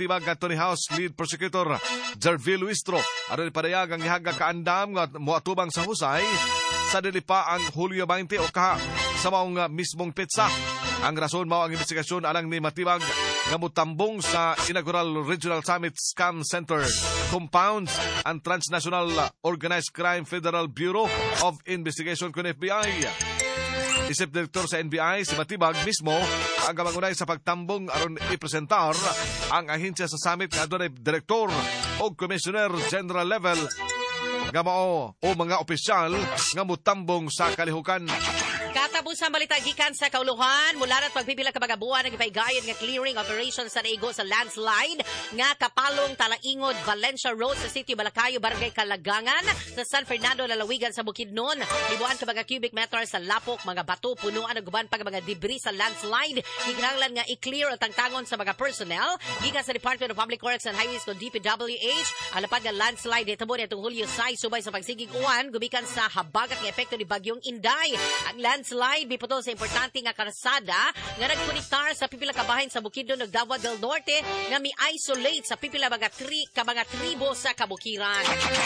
matibag nga ni House Lead Prosecutor Jervil Luistro aron ipadayag ang gihaga kaandam nga moatubang sa husay sa dili pa ang Hulyo 20 o kaha sa maong mismong petsa. Ang rason mao ang investigasyon alang ni matibag nga mutambong sa Inaugural Regional Summit Scam Center compounds ang Transnational Organized Crime Federal Bureau of Investigation kun FBI. Isip direktor sa NBI si Matibag mismo ang kamangunay sa pagtambong aron ipresentar ang ahensya sa summit nga adunay direktor o commissioner general level nga mao o mga opisyal nga mutambong sa kalihukan. Katapusan balita gikan sa kauluhan mula na't pagpipila ka mga buwan nagipaygayon nga clearing operation sa naigo sa landslide nga kapalong Talaingod Valencia Road sa City Balacayo Barangay Kalagangan sa San Fernando lalawigan sa Bukidnon. Libuan ka mga cubic meter sa lapok, mga bato, punuan ug guban pa mga debris sa landslide. Gikinahanglan nga i-clear ang tangtangon sa mga personnel gikan sa Department of Public Works and Highways kon DPWH. Alapad nga landslide hitabo nitong Hulyo 6 subay sa pagsigig uwan gumikan sa habagat nga epekto ni bagyong Inday. Ang landslide biputol sa importante nga karsada nga nagkonektar sa pipila ka bahin sa Bukidnon ug Davao del Norte nga mi-isolate sa pipila mga tribo sa kabukiran.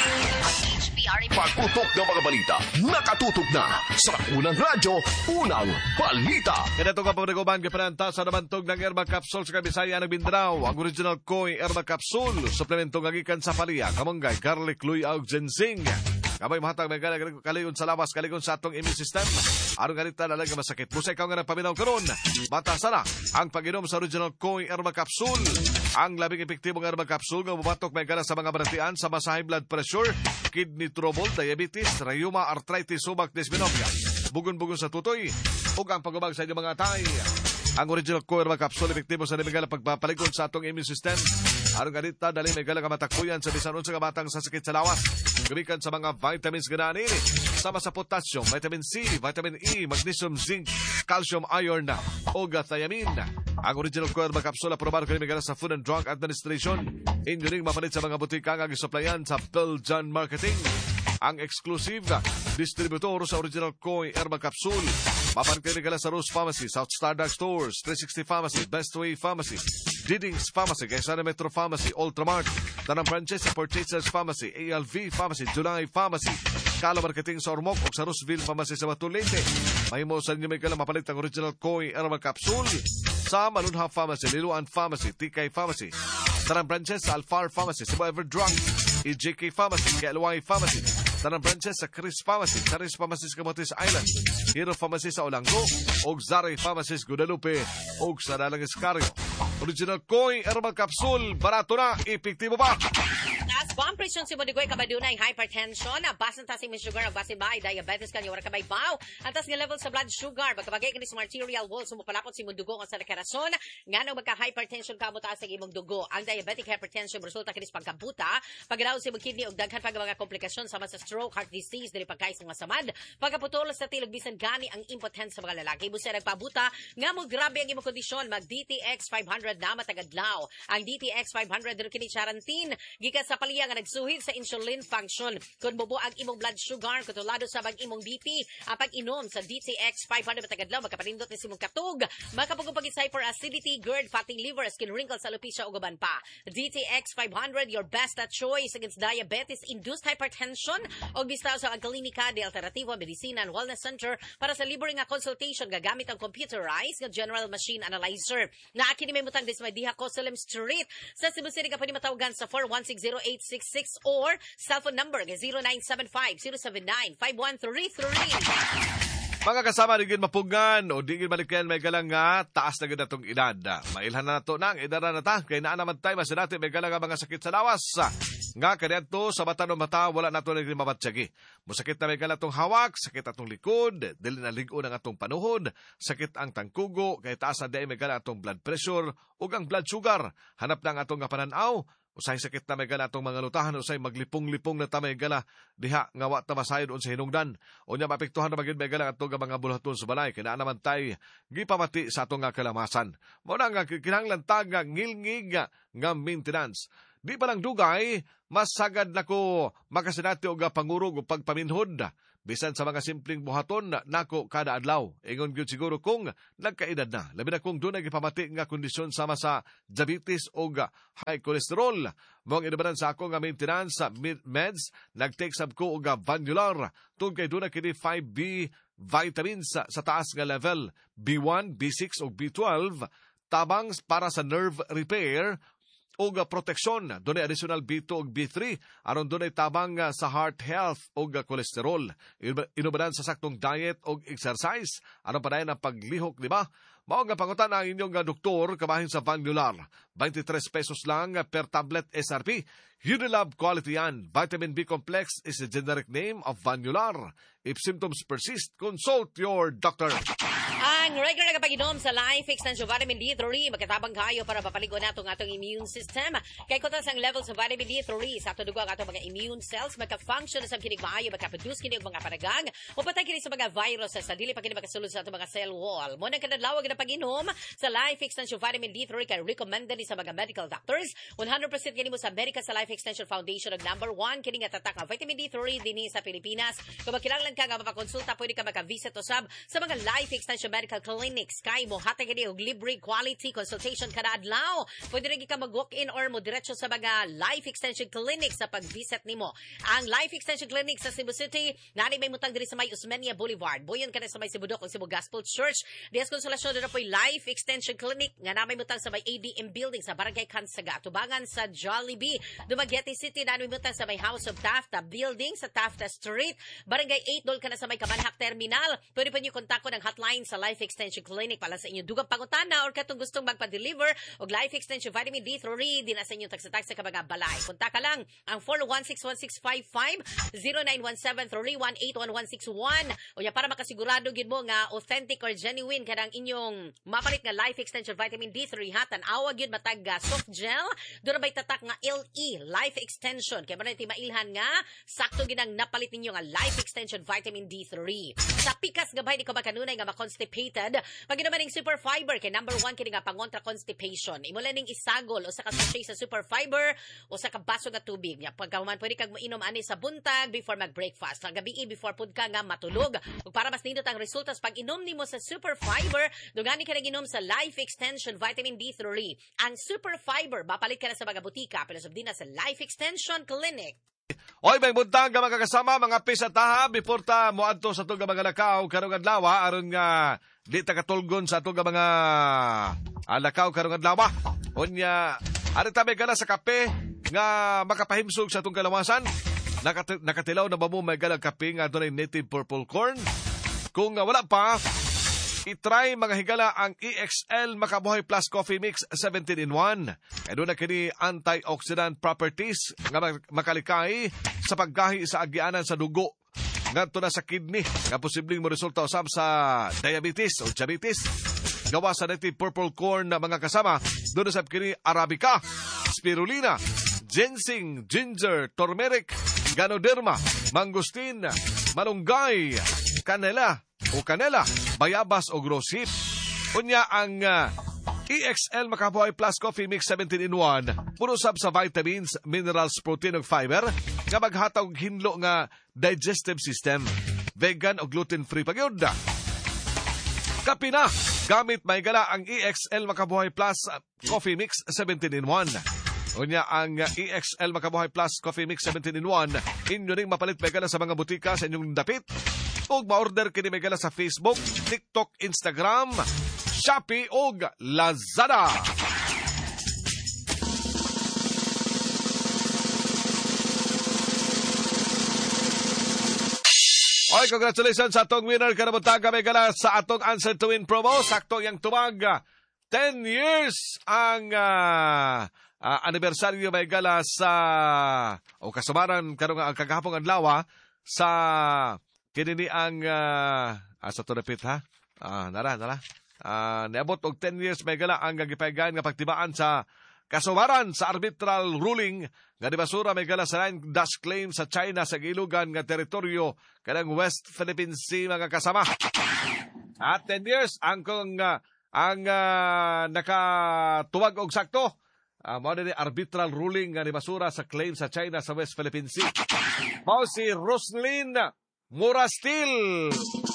Pagputok ng mga balita, nakatutok na sa unang radyo, unang balita. Kaya ito ka pagdagoban kapananta sa namantog ng Herba Capsule sa Kabisaya ng Mindanao. Ang original Koi Herba Capsule, suplemento ng agikan sa palya, kamanggay, garlic, luya, ug ginseng. Kamay mahatag may kaligon sa lawas, kaligon sa atong immune system. Arong ganita na lang masakit. Musa ikaw nga nagpaminaw karon. Batasan na ang pag-inom sa original Koi Herba Capsule. Ang labing epektibong Herba Capsule nga bumatok may gana sa mga baratian sa mas high blood pressure, kidney trouble, diabetes, rheuma, arthritis, subak, dysmenorrhea, bugon-bugon sa tutoy, ug ang pagubag sa inyong mga atay. Ang original Koi Herba Capsule epektibo sa nabigala pagpapaligon sa atong immune system. Arong ganita dali may gala ka matakbuyan sa bisan unsa ka batang sa sakit sa lawas. Gumikan sa mga vitamins ganahan ini. Sama sa potassium, vitamin C, vitamin E, magnesium, zinc, calcium, iron, ug thiamine. Ang original Koi Herba Capsule aprobado kini may gala sa Food and Drug Administration. Inyo ring mapalit sa mga butika nga gisuplayan sa Belgian Marketing. Ang exclusive distributor sa original Koi Herba Capsule. Mapalit kini sa Rose Pharmacy, South Stardust Stores, 360 Pharmacy, Best Way Pharmacy, Didings Pharmacy, Quezon Metro Pharmacy, Ultramart, Tanang Franchise Purchasers Pharmacy, ALV Pharmacy, July Pharmacy, Kalo Marketing sa Ormoc o sa Roseville Pharmacy sa Matulete. Mahimo sa inyo may kala mapalit ang original Koi Herba Capsule sa Malunha Pharmacy, Liluan Pharmacy, TK Pharmacy, Tanang Franchise sa Alfar Pharmacy, Cebu Everdrug, EJK Pharmacy, KLY Pharmacy, Tanang Branches sa Chris Pharmacy, Charis Pharmacy sa Camotes Island, Hero Pharmacy sa Olanggo, og Zare Pharmacy sa Guadalupe, og sa Dalang Escarrio. Original Koi Herba Capsule, barato na, epektibo pa. Taas bomb presyon si Modigoy kabadunay hypertension, basan ta si sugar, basin ba diabetes kanyo wala kabay baw. Antas nga level sa blood sugar, magkabagay kini sa arterial wall sumupalapot si dugo nga sa karason, ngano magka-hypertension kamo taas sa imong dugo. Ang diabetic hypertension resulta kini sa pagkabuta, pagdaw si kidney og daghan pa mga komplikasyon sama sa stroke, heart disease, dili pagkay sa masamad, pagkaputol sa tilog bisan gani ang impotence sa mga lalaki. Busa nagpabuta nga mo grabe ang imong kondisyon, mag DTX 500 na matagadlaw. Ang DTX 500 dili kini charantin gikan sa paliya nga nagsuhid sa insulin function. Kung bubo ang imong blood sugar, katulado sa bag imong BP, apag inom sa DTX 500 matagadlaw, makapanindot ni simong katug, makapugong pag-isay for acidity, GERD, fatting liver, skin wrinkles, alopecia o guban pa. DTX 500, your best choice against diabetes-induced hypertension o bistaw sa Klinika de Alternativo Medicina and Wellness Center para sa libre nga consultation gagamit ang computerized nga general machine analyzer. Na akin may mutang dis Diha Cosalem Street sa Cebu City ka matawagan sa 4160866 or cellphone number 0975-079-5133. Mga kasama, digin mapugan o digin malikyan may galang nga taas na ganda itong edad. Mailhan na ito na ang edad na ta. Kaya naan naman tayo, masin natin may galang nga mga sakit sa lawas. Nga kanyan to, sa mata no mata, wala na ito na mabatsyagi. Musakit na may galang itong hawak, sakit atong likod, dili na ligo ng atong panuhod, sakit ang tangkugo, kaya taas na dahil may galang atong blood pressure o ang blood sugar. Hanap na ang atong nga pananaw, usay sakit na may gala atong mga lutahan, usay maglipong-lipong na tamay gala diha nga wa ta masayod unsa hinungdan. Unya maapektuhan na magid may gala atong mga bulaton sa balay kaya naman tay gipamati sa atong nga kalamasan. Mao na nga kinahanglan tag nga ngilngig nga maintenance. Di pa lang dugay, mas sagad na ko makasinati og pangurog o pagpaminhod. Bisan sa mga simpleng buhaton nako kada adlaw. Ingon gyud siguro kung nagkaedad na. Labi na kung dunay gipamati nga kondisyon sama sa diabetes o high cholesterol. Mong inabanan sa ako nga maintenance sa meds, nag-take sab ko og Vanular. Tungod kay dunay kini 5B vitamins sa taas nga level, B1, B6 o B12, tabang para sa nerve repair o proteksyon. Doon ay additional B2 o B3. Aron doon ay tabang sa heart health o cholesterol. Inubadan sa saktong diet o exercise. Aron pa ang paglihok, di ba? Mao nga pangutan ang inyong doktor kabahin sa Vanular. 23 pesos lang per tablet SRP. Unilab quality yan. Vitamin B complex is the generic name of Vanular. If symptoms persist, consult your doctor. Ang regular na kapag-inom sa Life Extension Vitamin D3, magkatabang kayo para mapaligo nato ng atong immune system. Kay kutas ang level sa vitamin D3 sa atong dugo ang atong mga immune cells, magka-function sa kinig maayo, magka-produce kini og mga paragang, o patay kini sa mga virus sa dili pa kini makasulod sa atong mga cell wall. Mo nang kadlawag na pag-inom sa Life Extension Vitamin D3 kay recommended ni sa mga medical doctors. 100% kini mo sa America sa Life Extension Foundation og number 1 kini nga tatak nga vitamin D3 dinhi sa Pilipinas. Kung magkinahanglan ka nga mapakonsulta, pwede ka maka-visit usab sa mga Life Extension Medical Clinics. Kay mo hatag kini og libre quality consultation kada adlaw. Pwede rin ka mag-walk-in or mo diretso sa mga Life Extension Clinics sa pag-visit nimo. Ang Life Extension Clinic sa Cebu City, nani may mutang diri sa may Osmeña Boulevard. Buyon ka na sa may Sibudok o Cebu Gospel Church. Dias konsolasyon na po'y Life Extension Clinic nga na may mutang sa may ADM Building sa Barangay Kansaga. Tubangan sa Jollibee. Dumaguete City, nani may mutang sa may House of Tafta Building sa Tafta Street. Barangay 8, dol ka na sa may Kabanhak Terminal. Pwede pa niyo kontakto ng hotline sa Life Extension Clinic para sa inyong dugang pangutana or katong gustong magpa-deliver og Life Extension Vitamin D3 di na sa inyong tagsa-tagsa ka mga balay. Punta ka lang ang 4161655 0917-318-1161 o ya para makasigurado gid mo nga authentic or genuine kanang inyong mapalit nga Life Extension Vitamin D3 hatan awag yun matag soft gel doon bay tatak nga LE Life Extension kay man ti mailhan nga sakto ginang napalit ninyo nga Life Extension Vitamin D3 sa pikas gabay di ko makanunay nga ma-constipated pag naman ng super fiber kay number 1 kini nga pangontra constipation imo lang ning isagol o sa sachet sa super fiber o sa kabaso nga tubig nya pagkahuman pwede kag moinom ani sa buntag before mag-breakfast sa gabi before pud ka nga matulog ug para mas nindot ang resultas pag inom nimo sa super fiber dugani ka naginom sa Life Extension Vitamin D3 ang super fiber mapalit ka na sa mga butika pero sabdi na sa Life Extension Clinic. Oy, may buntag nga makakasama mga pisataha before ta moadto sa itong mga lakaw karong adlaw aron nga di ta katulgon sa itong mga lakaw karong adlaw. Unya, ari ta may gala sa kape nga makapahimsog sa itong kalawasan. Nakatilaw na ba mo may galang kape nga doon native purple corn? Kung wala pa, itry mga higala ang EXL Makabuhay Plus Coffee Mix 17-in-1. Kaya doon na kini antioxidant properties nga makalikay sa paggahi sa agianan sa dugo. Ngadto na sa kidney nga posibleng mo resulta usab sa diabetes o diabetes. Gawa sa native purple corn na mga kasama, doon na sa kini Arabica, spirulina, ginseng, ginger, turmeric, ganoderma, mangosteen, malunggay, kanela, bayabas o grosip. Unya ang EXL Makabuhay Plus Coffee Mix 17-in-1 puno sab sa vitamins, minerals, protein ug fiber nga maghatag hinlo nga digestive system. Vegan o gluten-free pagyud. Kape na gamit may gala ang EXL Makabuhay Plus Coffee Mix 17-in-1. Unya ang EXL Makabuhay Plus Coffee Mix 17-in-1 inyo ring mapalit may gala sa mga butika sa inyong dapit. Ug ma-order kini may gala sa Facebook, TikTok, Instagram, Shopee ug Lazada. Oy, congratulations sa atong winner kanabuntag may gala sa atong Answer to Win promo. Sakto yang tumag 10 years ang anibersaryo may gala sa o kasamaran karong ang kagahapong adlaw sa kini ang sa to repeat ha. Nara. Niabot og 10 years may gala ang gipahigayon nga pagtibaan sa kasumaran sa arbitral ruling nga di basura may gala sa 9 dash claim sa China sa gilugan nga teritoryo kanang West Philippine Sea mga kasama. At 10 years ang nakatuwag og sakto mao ni arbitral ruling nga ni basura sa claim sa China sa West Philippine Sea. Mao si Roslyn Morastil.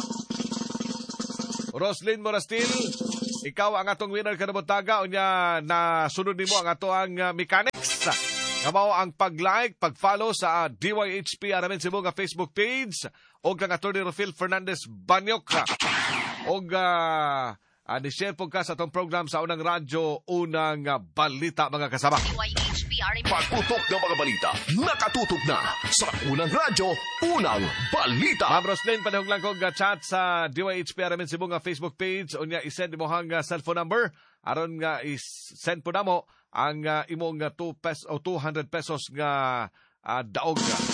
Roslyn Morastil, ikaw ang atong winner kanabutaga unya na sunod nimo ang ato ang mechanics. Kamao ang pag-like, pag-follow sa DYHP aramin sa mga Facebook page o kang Atty. Rufil Fernandez Banyok. O ni-share po ka sa itong program sa unang radyo, unang balita mga kasama. Pagputok ng mga balita, nakatutok na sa unang radyo, unang balita. Ma'am Roslyn, panahong lang kong chat sa DYHP aramin sa mga Facebook page o niya isend mo hang cellphone number aron nga is-send po namo ang imong 200 pesos nga daog.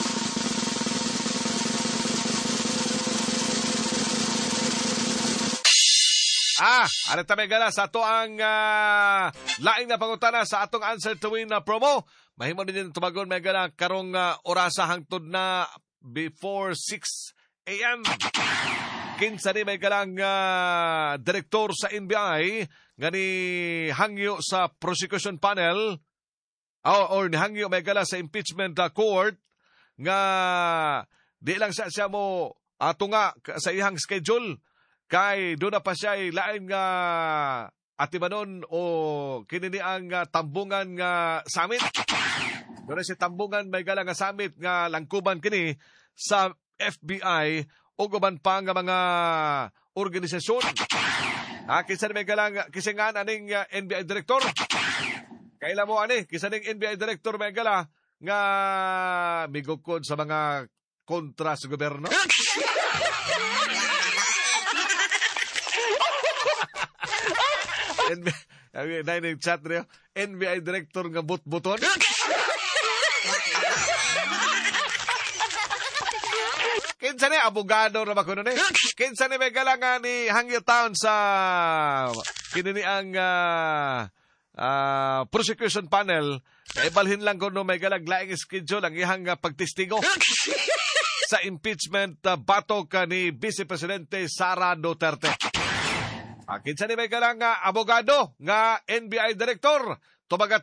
Ano tabi gala sa ato ang laing na pangutana sa atong Answer to Win na promo. Mahimo din tumagon may gala karong orasa hangtod na before 6 a.m. Kinsa ni may galang direktor sa NBI nga ni hangyo sa prosecution panel or ni hangyo may gala sa impeachment court nga di lang siya mo tunga sa ihang schedule kay doon na pa siya lain nga atibanon o kinini ang tambungan nga summit. Doon na siya tambungan may gala nga summit nga langkuban kini sa FBI o guban pa nga mga organisasyon. Kinsa may galang kisingan aning NBI director. Kaila mo ani kinsa ning NBI director may gala nga migukod sa mga kontra sa gobyerno. NBI chat niyo, NBI director nga but-buton. Kinsa ni abogado ra ba kuno ni? Kinsa ni may galangan ni Hangyo Town sa kinini ang prosecution panel. Ibalhin lang kuno may galaglaing schedule ang ihang pagtestigo sa impeachment batok ni Vice Presidente Sara Duterte. Kinsa ni may galang abogado nga NBI director. Tumaga.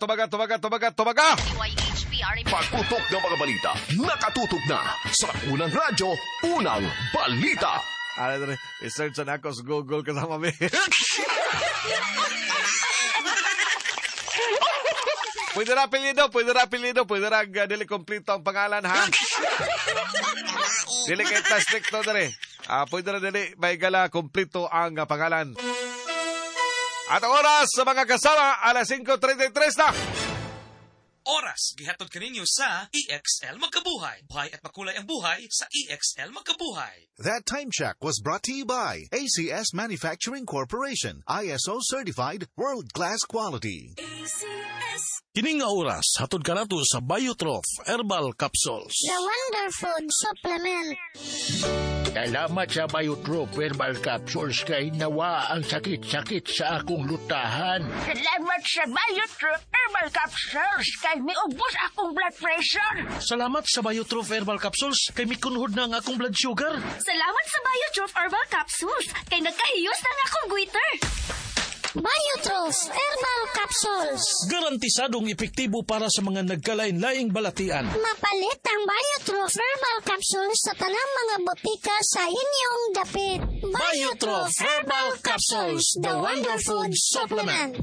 Pagputok ng mga balita, nakatutok na sa unang radyo, unang balita. I-search na ako sa Google kasama mi. Pwede na apelido, pwede na dili kompleto ang pangalan, ha? Dili kay plastic to dali. Pwede na dili may gala kompleto ang pangalan. At ang oras sa mga kasama, alas 5:33 na. Oras, gihatod kaninyo sa EXL Magkabuhay. Buhay at makulay ang buhay sa EXL Magkabuhay. That time check was brought to you by ACS Manufacturing Corporation, ISO certified world-class quality. Kining nga oras, hatod ka nato sa Biotrof Herbal Capsules. The Wonder Food Supplement. Salamat sa Biotrof Herbal Capsules kay nawa ang sakit-sakit sa akong lutahan. Salamat sa Biotrof Herbal Capsules kay miubos akong blood pressure. Salamat sa Biotrof Herbal Capsules kay mikunhod na ang akong blood sugar. Salamat sa Biotrof Herbal Capsules kay nagkahiyos na nga akong goiter. Biotrof Herbal Capsules. Garantisadong epektibo para sa mga nagkalain-laing balatian. Mapalit ang Biotrof Herbal Capsules sa tanang mga botika sa inyong dapit. Biotrof Herbal Capsules, the Wonder Food Supplement.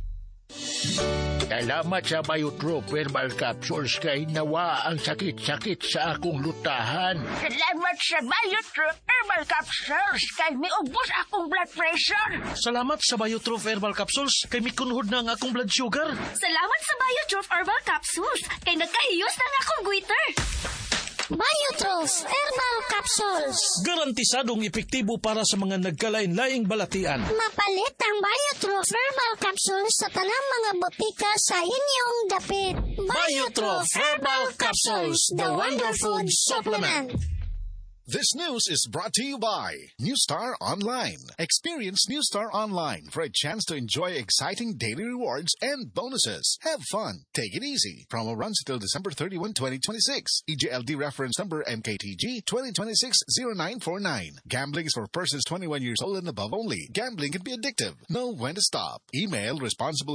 Salamat sa Biotrof Herbal Capsules kay nawa ang sakit-sakit sa akong lutahan. Salamat sa Biotrof Herbal Capsules kay miubos akong blood pressure. Salamat sa Biotrof Herbal Capsules kay mikunhod na ang akong blood sugar. Salamat sa Biotrof Herbal Capsules kay nagkahiyos na nga akong goiter. Biotrof Herbal Capsules. Garantisadong epektibo para sa mga nagkalain-laing balatian. Mapalit ang Biotrof Herbal Capsules sa tanang mga botika sa inyong dapit. Biotrof Herbal Capsules, the Wonder Food Supplement. This news is brought to you by Newstar Online. Experience Newstar Online for a chance to enjoy exciting daily rewards and bonuses. Have fun. Take it easy. Promo runs until December 31, 2026. EJLD reference number MKTG 2026-0949. Gambling is for persons 21 years old and above only. Gambling can be addictive. Know when to stop. Email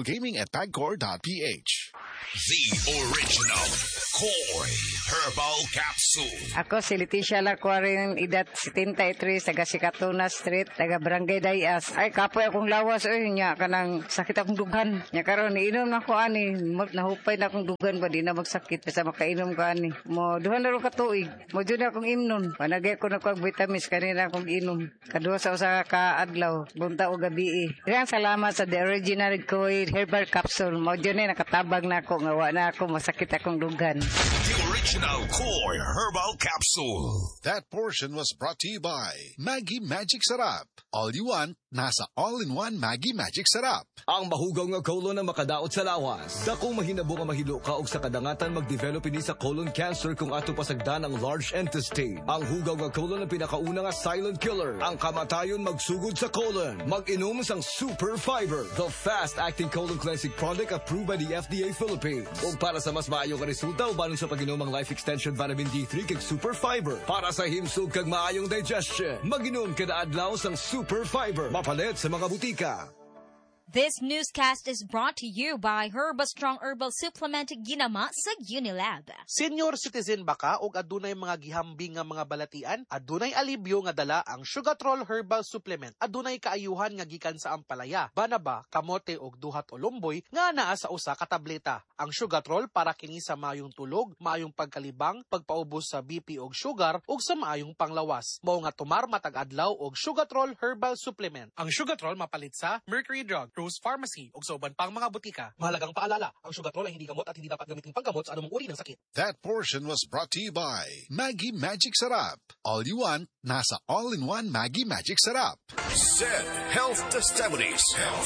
responsiblegaming@pagcor.ph. The original Koi Herbal Capsule. Ako si Leticia Lacuarin, edad 73, taga Sikatuna Street, taga Barangay Dayas. Ay, kapoy akong lawas, nya kanang sakit akong dugan. Nya karon iinom na ko ani, nahupay na akong dugan ba, di na magsakit, basta makainom ko ani. Mo, duhan na rin katuig, mo dyan akong imnon. Panagay ko na ko ang vitamins, kanina akong inom. Kadua sa usa ka adlaw, bunta o gabi. Kaya salamat sa The Original Koi Herbal Capsule. Mo dyan nakatabag na ako, ngawa na ako, masakit akong dugan. The original Koi Herbal Capsule. That portion was brought to you by Maggie Magic Sarap. All you want, nasa all-in-one Maggie Magic Sarap. Ang mahugaw nga colon na makadaot sa lawas. Dakong mahinabo nga mahilo ka og sa kadangatan mag-develop ini sa colon cancer kung ato pasagdan ang large intestine. Ang hugaw nga colon ang pinakauna nga silent killer. Ang kamatayon magsugod sa colon. Mag-inom sang Super Fiber, the fast-acting colon cleansing product approved by the FDA Philippines. Ug para sa mas maayong resulta, ubanon sa pag-inom ang Life Extension Vitamin D3 kag Super Fiber. Para sa himsog kag maayong digestion, mag-inom kada adlaw sang Super Fiber. Mapalit sa mga butika. This newscast is brought to you by Herba Strong Herbal Supplement ginama sa Unilab. Senior citizen ba ka o adunay mga gihambing nga mga balatian? Adunay alibyo nga dala ang Sugatrol Herbal Supplement. Adunay kaayuhan nga gikan sa ampalaya, banaba, kamote og duhat o lumboy nga naa sa usa ka tableta. Ang Sugatrol para kini sa maayong tulog, maayong pagkalibang, pagpaubos sa BP og sugar ug sa maayong panglawas. Mao nga tumar matag adlaw og Sugatrol Herbal Supplement. Ang Sugatrol mapalit sa Mercury Drug, Rose Pharmacy ug sa uban pang mga butika. Mahalagang paalala, ang Sugatrol ay hindi gamot at hindi dapat gamitin panggamot sa anumang uri ng sakit. That portion was brought to you by Maggie Magic Sarap. All you want, nasa all-in-one Maggie Magic Sarap. Said Health Testimonies.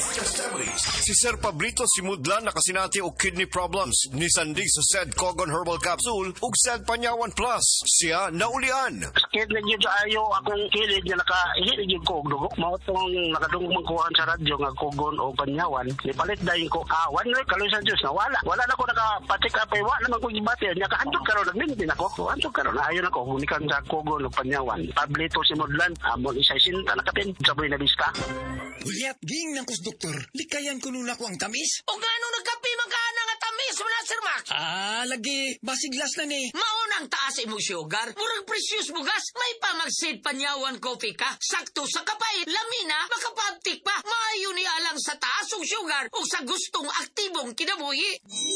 Si Sir Pablito Simudlan nakasinati og kidney problems. Ni Sandy sa Said Kogon Herbal Capsule ug Said Panyawan Plus. Siya naulian. Sakit na yun ayo akong kilid nga nakahilig ko og dugo. Mao tong nakadungog man kuhaan sa radyo nga Kogon o Panyawan. Nipalit dayon ko awan na kaloy sa Diyos na wala na ko nakapatik up ay wala naman ko gibati nya kahandog karon nagmintin ako. Handog karon ayon ako unikan sa Kogon o Panyawan. Pablito Simudlan amon isa sinta nakapin saboy na bista. Uliat ging nang kus doktor. Likayan ko nun ako ang tamis. O gano nagkapi magkana nga tamis mo na Sir Max? Lagi basiglas na ni. Maunang taas imong sugar. Murag precious bugas. May pamagsid Panyawan coffee ka. Sakto sa kapay. Lamina makapabtik pa. Maayo ni alang sa taas og sugar o sa gustong aktibong kinabuhi.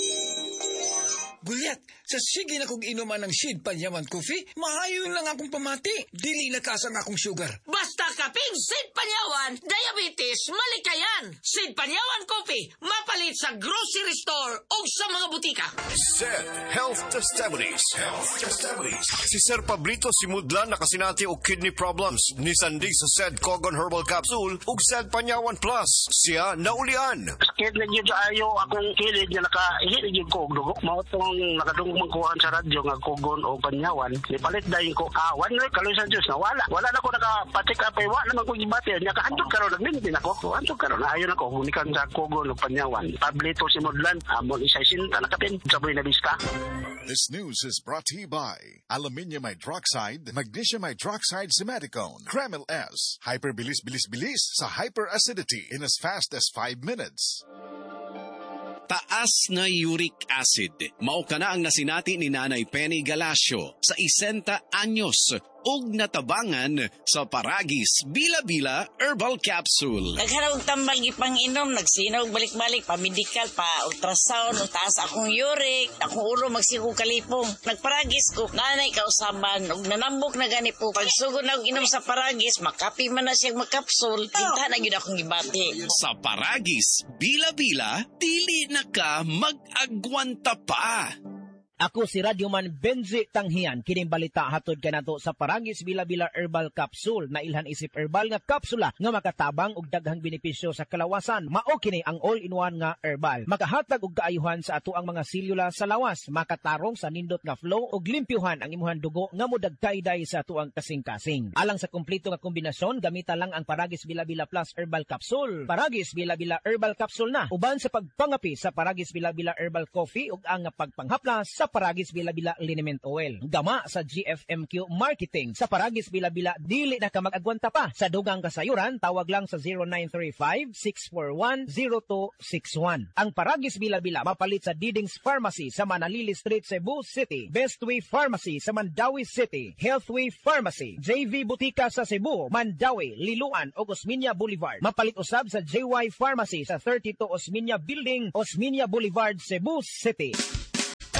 Gulyat, sa sige na kong inuman ng Sid Panyawan Coffee, maayon lang akong pamati. Dili na kasang akong sugar. Basta kaping Sid Panyawan, diabetes, malikayan. Sid Panyawan Coffee, mapalit sa grocery store o sa mga butika. Said Health Testimonies. Si Sir Pablito Simudlan nakasinati og kidney problems. Ni Sandy sa Said Kogon Herbal Capsule ug Said Panyawan Plus. Siya naulian. Sakit na yun ayo akong kilid nga nakahilig ko og dugo. Mao tong nakadungog man kuhaan sa radyo nga Kogon o Panyawan. Nipalit dayon ko awan na kaloy sa Diyos na wala na ko nakapatik up ay wala naman ko gibati nya kahandog karon nagmintin ako. Handog karon ayon ako unikan sa Kogon o Panyawan. Pablito Simudlan amon isa sinta nakapin saboy na bista. This news is brought to you by Aluminium Hydroxide, Magnesium Hydroxide Simaticone, Kreml S, Hyperbilis-bilis-bilis sa hyperacidity in as fast as 5 minutes. Taas na uric acid. Mao ka na ang nasinati ni Nanay Penny Galasio sa 60 anyos ug natabangan sa Paragis Bila-Bila Herbal Capsule. Naghanap og tambal gipang-inom, nagsinaw balik-balik, pa-medical, pa-ultrasound, taas akong uric, akong ulo magsigo kalipong. Nagparagis ko, nanay kausaban, ug nanambok na gani po. Pagsugod na og inom sa Paragis, makapi man na siyang magkapsul, pinta na gyud akong gibati. Sa Paragis Bila-Bila, dili na ka mag-agwanta pa. Ako si Radyoman Benzi Tanghian, kining balita hatod kanato sa Paragis Bila-Bila Herbal Capsule na ilhan isip herbal nga kapsula nga makatabang og daghang benepisyo sa kalawasan. Mao kini ang all-in-one nga herbal. Makahatag og kaayuhan sa ato ang mga selula sa lawas, makatarong sa nindot nga flow og limpyuhan ang imuhang dugo nga modagkayday sa ato ang kasing-kasing. Alang sa kumpleto nga kombinasyon, gamita lang ang Paragis Bila-Bila Plus Herbal Capsule. Paragis Bila-Bila Herbal Capsule na uban sa pagpangapi sa Paragis Bila-Bila Herbal Coffee ug ang pagpanghaplas sa Paragis Bila-Bila Liniment Oil. Gama sa GFMQ Marketing. Sa Paragis Bila-Bila, dili na ka mag-agwanta pa. Sa dugang kasayuran, tawag lang sa 0935-641-0261. Ang Paragis Bila-Bila mapalit sa Didings Pharmacy sa Manalili Street, Cebu City. Bestway Pharmacy sa Mandawi City. Healthway Pharmacy. JV Butika sa Cebu, Mandawi, Liluan o Osmeña Boulevard. Mapalit usab sa JY Pharmacy sa 32 Osmeña Building, Osmeña Boulevard, Cebu City.